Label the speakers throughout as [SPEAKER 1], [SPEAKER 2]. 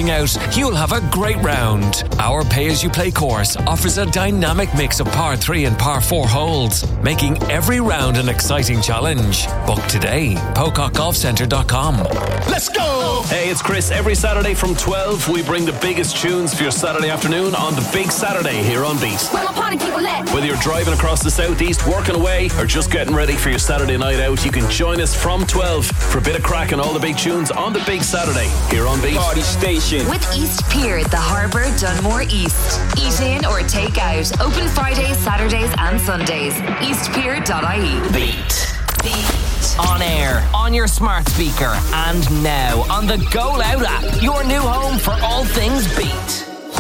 [SPEAKER 1] starting out, you'll have a great round. Our pay-as-you-play course offers a dynamic mix of par 3 and par 4 holes, making every round an exciting challenge. Book today. PocockGolfCentre.com.
[SPEAKER 2] Let's go! Hey, it's Chris. Every Saturday from 12, we bring the biggest tunes for your Saturday afternoon on the Big Saturday here on Beat. Whether you're driving across the southeast, working away, or just getting ready for your Saturday night out, you can join us from 12 for a bit of crack and all the big tunes on the Big Saturday here on Beat.
[SPEAKER 3] Party Station.
[SPEAKER 4] With East Pier, the Harbour, Dunmore East. Eat in or take out. Open Fridays, Saturdays and Sundays. eastpier.ie.
[SPEAKER 5] Beat. On air, on your smart speaker, and now on the Go Loud app. Your new home for all things Beat.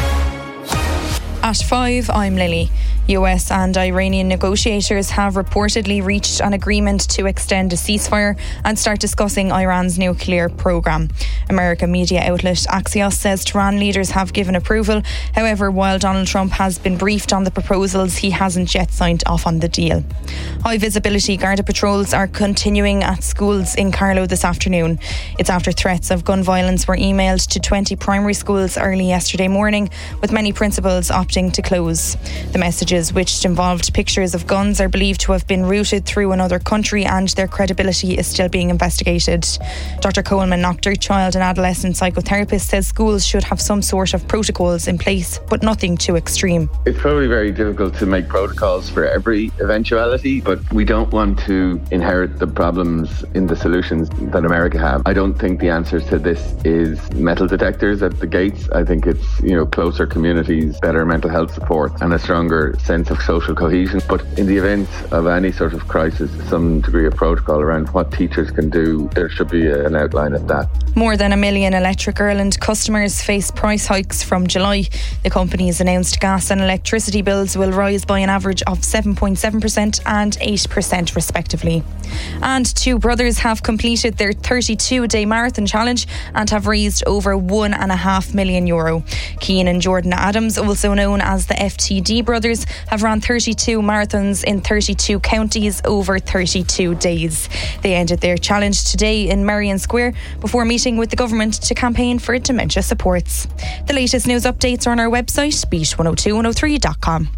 [SPEAKER 6] At 5, I'm Lily. US and Iranian negotiators have reportedly reached an agreement to extend a ceasefire and start discussing Iran's nuclear programme. American media outlet Axios says Tehran leaders have given approval. However, while Donald Trump has been briefed on the proposals, he hasn't yet signed off on the deal. High visibility Garda patrols are continuing at schools in Carlow this afternoon. It's after threats of gun violence were emailed to 20 primary schools early yesterday morning, with many principals opting to close. The messages, which involved pictures of guns, are believed to have been routed through another country, and their credibility is still being investigated. Dr. Coleman Noctor, child and adolescent psychotherapist, says schools should have some sort of protocols in place, but nothing too extreme.
[SPEAKER 7] It's probably very difficult to make protocols for every eventuality, but we don't want to inherit the problems in the solutions that America have. I don't think the answer to this is metal detectors at the gates. I think it's, closer communities, better mental health support, and a stronger sense of social cohesion. But in the event of any sort of crisis, some degree of protocol around what teachers can do, there should be an outline of that.
[SPEAKER 6] More than 1 million Electric Ireland customers face price hikes from July. The company's announced gas and electricity bills will rise by an average of 7.7% and 8% respectively. And 2 brothers have completed their 32-day marathon challenge and have raised over €1.5 million. Cian and Jordan Adams, also known as the FTD brothers, have run 32 marathons in 32 counties over 32 days. They ended their challenge today in Merrion Square before meeting with the government to campaign for dementia supports. The latest news updates are on our website, beat102103.com.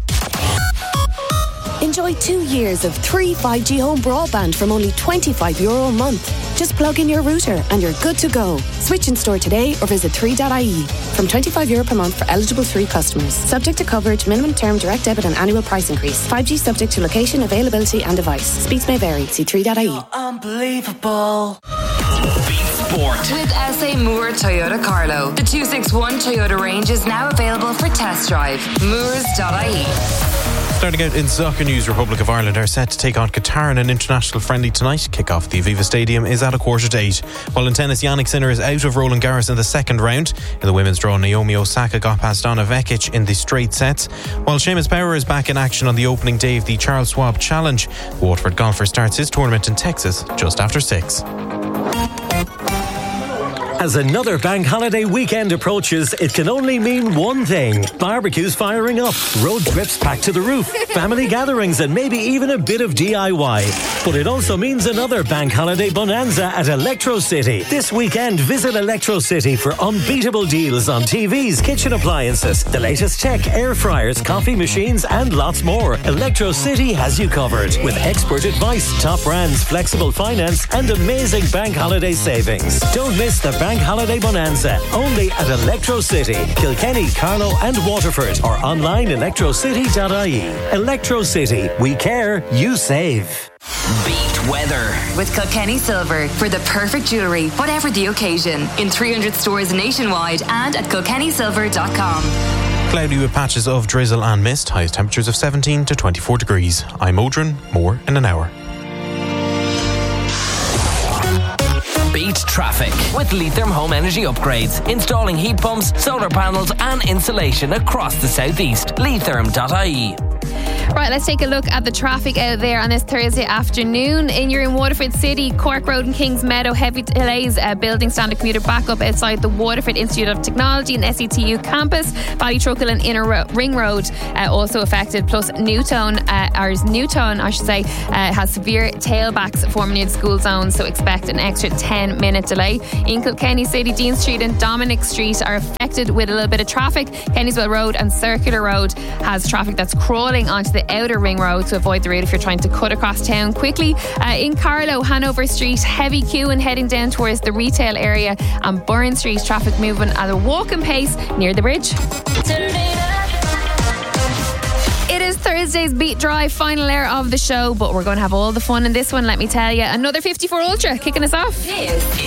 [SPEAKER 8] Enjoy 2 years of 3 5G home broadband from only €25 a month. Just plug in your router and you're good to go. Switch in store today or visit 3.ie. From €25 per month for eligible 3 customers. Subject to coverage, minimum term, direct debit and annual price increase. 5G subject to location, availability and device. Speeds may vary. See 3.ie.
[SPEAKER 5] Unbelievable. Sport.
[SPEAKER 4] With SA Moore Toyota Carlow. The 261 Toyota range is now available for test drive. Moores.ie.
[SPEAKER 9] Starting out in soccer news, Republic of Ireland are set to take on Qatar in an international friendly tonight. Kick-off at the Aviva Stadium is at 7:45. While in tennis, Jannik Sinner is out of Roland Garros in the second round. In the women's draw, Naomi Osaka got past Donna Vekic in the straight sets. While Seamus Power is back in action on the opening day of the Charles Schwab Challenge. The Waterford golfer starts his tournament in Texas just after 6.
[SPEAKER 10] As another bank holiday weekend approaches, it can only mean one thing. Barbecues firing up, road trips packed to the roof, family gatherings and maybe even a bit of DIY. But it also means another bank holiday bonanza at Electro City. This weekend, visit Electro City for unbeatable deals on TVs, kitchen appliances, the latest tech, air fryers, coffee machines and lots more. Electro City has you covered with expert advice, top brands, flexible finance and amazing bank holiday savings. Don't miss the Bank Holiday Bonanza, only at Electro City, Kilkenny, Carlow and Waterford, or online electrocity.ie. Electro City, we care, you save.
[SPEAKER 5] Beat weather.
[SPEAKER 4] With Kilkenny Silver for the perfect jewellery, whatever the occasion. In 300 stores nationwide and at kilkennysilver.com.
[SPEAKER 9] Cloudy with patches of drizzle and mist, highest temperatures of 17 to 24 degrees. I'm Odrin, more in an hour.
[SPEAKER 5] Beat traffic with Leitrim Home Energy Upgrades. Installing heat pumps, solar panels and insulation across the southeast. Leitrim.ie.
[SPEAKER 3] Right, let's take a look at the traffic out there on this Thursday afternoon. You're in Waterford City, Cork Road and Kings Meadow. Heavy delays, building standard commuter backup outside the Waterford Institute of Technology and SETU campus. Ballytruckle and Inner Ring Road also affected. Plus Newtown, has severe tailbacks forming near the school zone, so expect an extra 10-minute delay. In Kilkenny City, Dean Street and Dominic Street are affected with a little bit of traffic. Kennyswell Road and Circular Road has traffic that's crawling onto the outer ring road, to avoid the route if you're trying to cut across town quickly. In Carlow, Hanover Street, heavy queue and heading down towards the retail area, and Burren Street, traffic moving at a walking pace near the bridge. It is Thursday's Beat Drive, final hour of the show, but we're going to have all the fun in this one, let me tell you. Another 54 Ultra kicking us off.
[SPEAKER 4] This